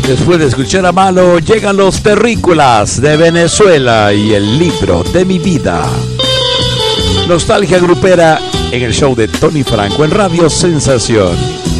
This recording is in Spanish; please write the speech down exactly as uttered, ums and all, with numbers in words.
Después de escuchar a Malo, llegan los terrícolas de Venezuela y el libro de mi vida. Nostalgia grupera en el show de Tony Franco en Radio Sensación.